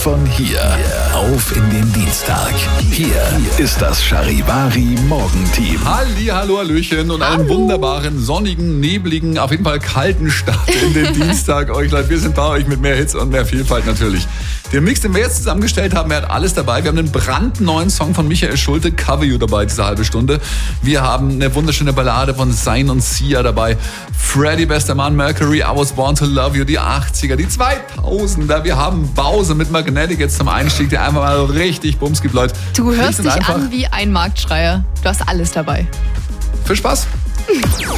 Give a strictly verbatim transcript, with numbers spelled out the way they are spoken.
von hier auf in den Dienstag. Hier ist das Charivari Morgenteam. Halli, hallo, hallöchen und einen Hallo. wunderbaren, sonnigen, nebligen, auf jeden Fall kalten Start in den Dienstag. Euch Leute, wir sind bei euch mit mehr Hits und mehr Vielfalt natürlich. Der Mix, den wir jetzt zusammengestellt haben, er hat alles dabei. Wir haben einen brandneuen Song von Michael Schulte, Cover You, dabei, diese halbe Stunde. Wir haben eine wunderschöne Ballade von Zayn und Sia dabei. Freddie, bester Mann, Mercury, I Was Born to Love You, die achtziger, die zweitausender. Wir haben Bowser mit Magnetic jetzt zum Einstieg, der einfach mal richtig Bums gibt, Leute. Du hörst Schlicht und dich einfach an wie ein Marktschreier. Du hast alles dabei. Viel Spaß.